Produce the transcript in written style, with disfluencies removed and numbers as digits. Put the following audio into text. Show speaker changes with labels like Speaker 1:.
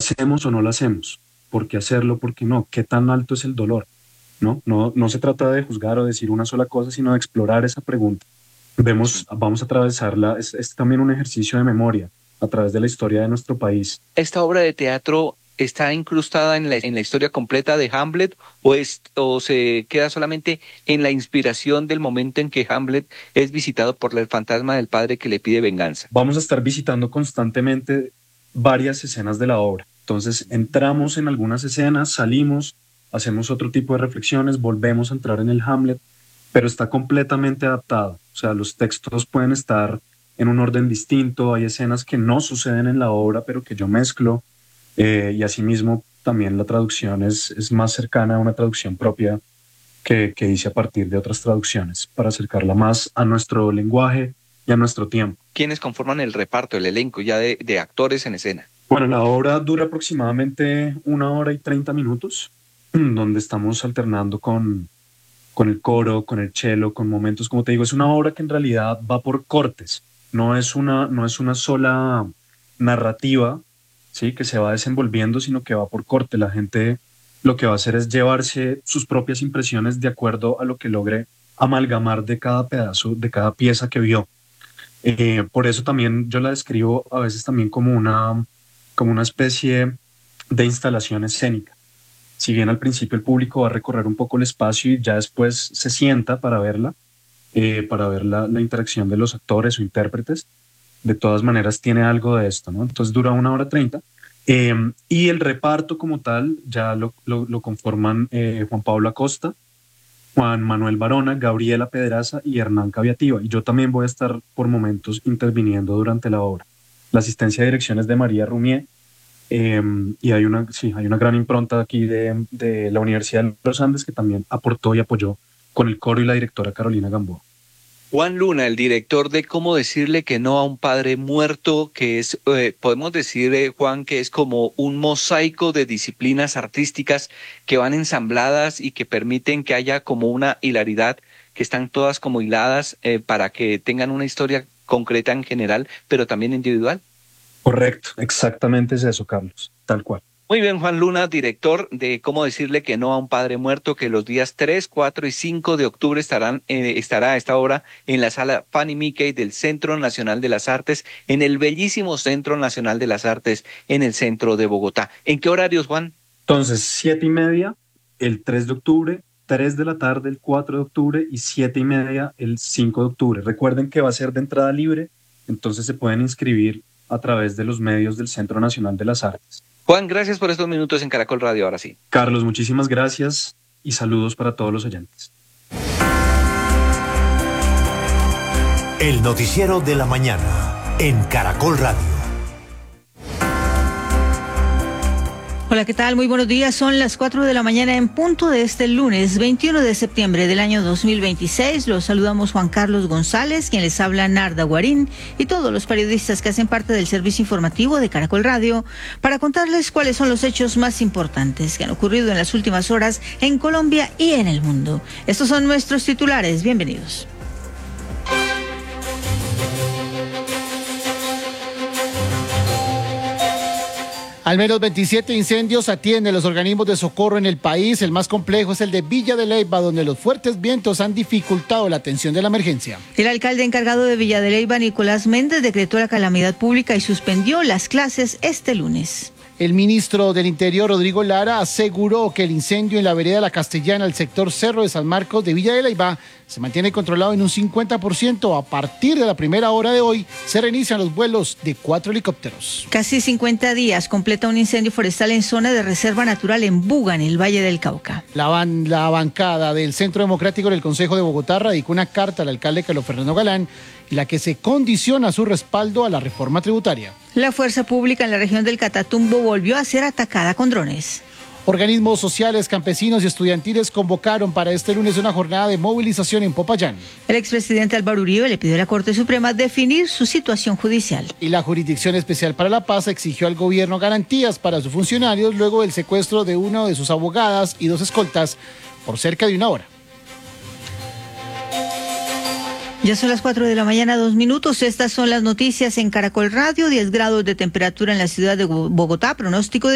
Speaker 1: hacemos o no lo hacemos? ¿Por qué hacerlo? ¿Por qué no? ¿Qué tan alto es el dolor? No se trata de juzgar o decir una sola cosa, sino de explorar esa pregunta. Vamos a atravesarla, es también un ejercicio de memoria a través de la historia de nuestro país.
Speaker 2: ¿Esta obra de teatro está incrustada en la historia completa de Hamlet o se queda solamente en la inspiración del momento en que Hamlet es visitado por el fantasma del padre que le pide venganza?
Speaker 1: Vamos a estar visitando constantemente varias escenas de la obra. Entonces entramos en algunas escenas, salimos, hacemos otro tipo de reflexiones, volvemos a entrar en el Hamlet, pero está completamente adaptado. O sea, los textos pueden estar en un orden distinto, hay escenas que no suceden en la obra, pero que yo mezclo, y asimismo también la traducción es más cercana a una traducción propia que hice a partir de otras traducciones, para acercarla más a nuestro lenguaje y a nuestro tiempo.
Speaker 2: ¿Quiénes conforman el reparto, el elenco ya de actores en escena?
Speaker 1: Bueno, la obra dura aproximadamente 1 hora y 30 minutos, donde estamos alternando con el coro, con el cello, con momentos, como te digo, es una obra que en realidad va por cortes, no es una sola narrativa, ¿sí?, que se va desenvolviendo, sino que va por corte. La gente lo que va a hacer es llevarse sus propias impresiones de acuerdo a lo que logre amalgamar de cada pedazo, de cada pieza que vio. Por eso también yo la describo a veces también como una especie de instalación escénica. Si bien al principio el público va a recorrer un poco el espacio y ya después se sienta para ver la interacción de los actores o intérpretes, de todas maneras tiene algo de esto, ¿no? Entonces dura 1 hora 30. Y el reparto como tal ya lo conforman Juan Pablo Acosta, Juan Manuel Barona, Gabriela Pedraza y Hernán Caviativa. Y yo también voy a estar por momentos interviniendo durante la obra. La asistencia de dirección es de María Rumier, y hay una gran impronta aquí de la Universidad de los Andes, que también aportó y apoyó con el coro, y la directora Carolina Gamboa.
Speaker 2: Juan Luna, el director de Cómo decirle que no a un padre muerto, que es, podemos decir, Juan, que es como un mosaico de disciplinas artísticas que van ensambladas y que permiten que haya como una hilaridad, que están todas como hiladas para que tengan una historia concreta en general, pero también individual.
Speaker 1: Correcto, exactamente es eso, Carlos, tal cual.
Speaker 2: Muy bien, Juan Luna, director de Cómo decirle que no a un padre muerto, que los días 3, 4 y 5 de octubre estará esta obra en la sala Fanny Mickey del Centro Nacional de las Artes, en el bellísimo Centro Nacional de las Artes, en el centro de Bogotá. ¿En qué horarios, Juan?
Speaker 1: Entonces, 7:30 el 3 de octubre, 3 de la tarde el 4 de octubre y 7:30 el 5 de octubre. Recuerden que va a ser de entrada libre, entonces se pueden inscribir a través de los medios del Centro Nacional de las Artes.
Speaker 2: Juan, gracias por estos minutos en Caracol Radio, ahora sí.
Speaker 1: Carlos, muchísimas gracias y saludos para todos los oyentes.
Speaker 3: El noticiero de la mañana en Caracol Radio.
Speaker 4: Hola, ¿qué tal? Muy buenos días. Son las 4 de la mañana en punto de este lunes 21 de septiembre del año 2026. Los saludamos Juan Carlos González, quien les habla Narda Guarín, y todos los periodistas que hacen parte del servicio informativo de Caracol Radio para contarles cuáles son los hechos más importantes que han ocurrido en las últimas horas en Colombia y en el mundo. Estos son nuestros titulares. Bienvenidos.
Speaker 5: Al menos 27 incendios atienden los organismos de socorro en el país. El más complejo es el de Villa de Leyva, donde los fuertes vientos han dificultado la atención de la emergencia.
Speaker 4: El alcalde encargado de Villa de Leyva, Nicolás Méndez, decretó la calamidad pública y suspendió las clases este lunes.
Speaker 5: El ministro del Interior, Rodrigo Lara, aseguró que el incendio en la vereda La Castellana, el sector Cerro de San Marcos de Villa de Leyva, se mantiene controlado en un 50%. A partir de la primera hora de hoy, se reinician los vuelos de 4 helicópteros.
Speaker 4: Casi 50 días completa un incendio forestal en zona de reserva natural en Buga, en el Valle del Cauca.
Speaker 5: La bancada del Centro Democrático del Consejo de Bogotá radicó una carta al alcalde Carlos Fernando Galán, en la que se condiciona su respaldo a la reforma tributaria.
Speaker 4: La fuerza pública en la región del Catatumbo volvió a ser atacada con drones.
Speaker 5: Organismos sociales, campesinos y estudiantiles convocaron para este lunes una jornada de movilización en Popayán.
Speaker 4: El expresidente Álvaro Uribe le pidió a la Corte Suprema definir su situación judicial.
Speaker 5: Y la Jurisdicción Especial para la Paz exigió al gobierno garantías para sus funcionarios luego del secuestro de uno de sus abogadas y 2 escoltas por cerca de 1 hora.
Speaker 4: Ya son las 4 de la mañana, 2 minutos. Estas son las noticias en Caracol Radio. 10 grados de temperatura en la ciudad de Bogotá. Pronóstico de